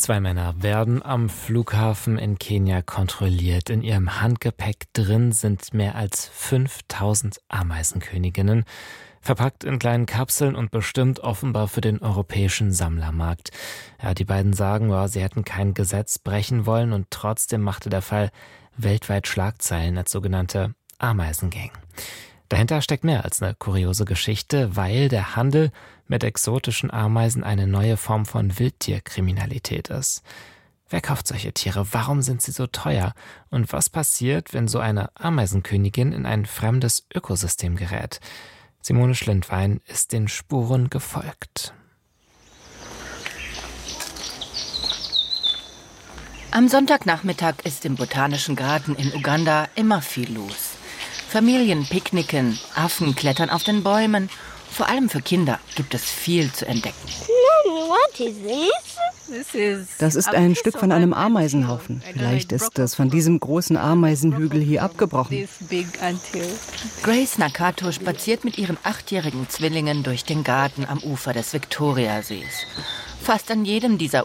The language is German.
Zwei Männer werden am Flughafen in Kenia kontrolliert. In ihrem Handgepäck drin sind mehr als 5000 Ameisenköniginnen, verpackt in kleinen Kapseln und bestimmt offenbar für den europäischen Sammlermarkt. Ja, die beiden sagen, sie hätten kein Gesetz brechen wollen und trotzdem machte der Fall weltweit Schlagzeilen als sogenannte Ameisengang. Dahinter steckt mehr als eine kuriose Geschichte, weil der Handel mit exotischen Ameisen eine neue Form von Wildtierkriminalität ist. Wer kauft solche Tiere? Warum sind sie so teuer? Und was passiert, wenn so eine Ameisenkönigin in ein fremdes Ökosystem gerät? Simone Schlindwein ist den Spuren gefolgt. Am Sonntagnachmittag ist im Botanischen Garten in Uganda immer viel los. Familien picknicken, Affen klettern auf den Bäumen. Vor allem für Kinder gibt es viel zu entdecken. Das ist ein Stück von einem Ameisenhaufen. Vielleicht ist es von diesem großen Ameisenhügel hier abgebrochen. Grace Nakato spaziert mit ihren 8-jährigen Zwillingen durch den Garten am Ufer des Viktoriasees. Fast an jedem dieser